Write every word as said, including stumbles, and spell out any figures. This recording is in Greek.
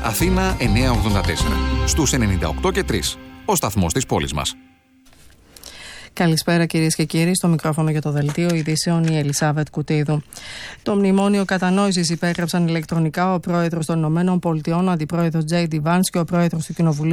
Αθήνα εννιακόσια ογδόντα τέσσερα. Στους ενενήντα οκτώ και τρία. Ο σταθμός της πόλης μας. Καλησπέρα κυρίες και κύριοι, στο μικρόφωνο για το δελτίο ειδήσεων η Ελισάβετ Κουτίδου. Το μνημόνιο κατανόησης υπέγραψαν ηλεκτρονικά ο πρόεδρος των ΗΠΑ, ο αντιπρόεδρος Τζέι Ντι Βάνς και ο πρόεδρος του Κοινοβουλίου